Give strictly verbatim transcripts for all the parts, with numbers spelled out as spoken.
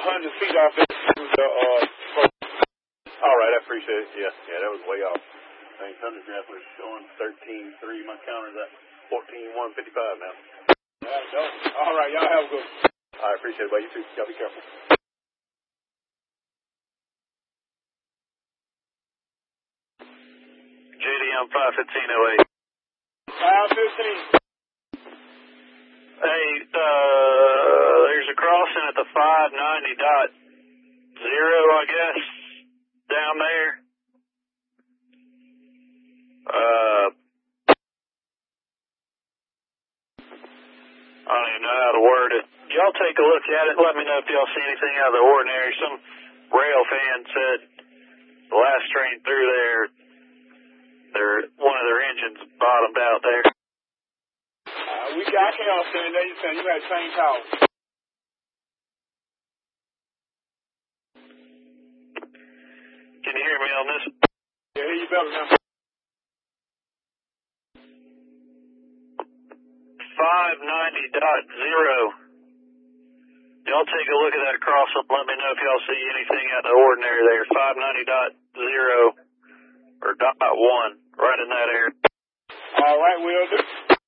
hundred feet off it to the, uh, all right, I appreciate it. Yeah, yeah, that was way off. Thanks, Thunder Grappler's showing thirteen three. My counter's at fourteen one fifty-five now. Yeah, no. All right, y'all have a good one. I appreciate it, buddy. You too. Y'all be careful. J D M five fifteen oh eight. five fifteen. Hey, uh, there's a crossing at the five ninety dot zero, I guess, down there. Uh, I don't even know how to word it. Y'all take a look at it. Let me know if y'all see anything out of the ordinary. Some rail fan said the last train through there, their one of their engines bottomed out there. Uh, we got, I can't understand that. You saying you had the same call. Can you hear me on this? Yeah, hear you better now. five ninety dot zero. Y'all take a look at that crossing. Let me know if y'all see anything out of the ordinary there. five ninety dot zero or dot one, right in that area. All right, we'll do.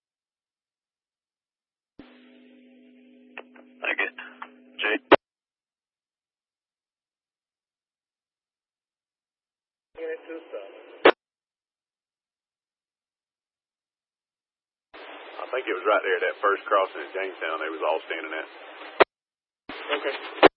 Thank you. Jay. I think it was right there, that first crossing at Jamestown they was all standing at. Okay.